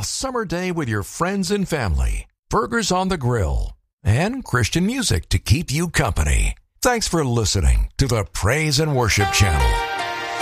a summer day with your friends and family, burgers on the grill, and Christian music to keep you company. Thanks for listening to the Praise and Worship Channel.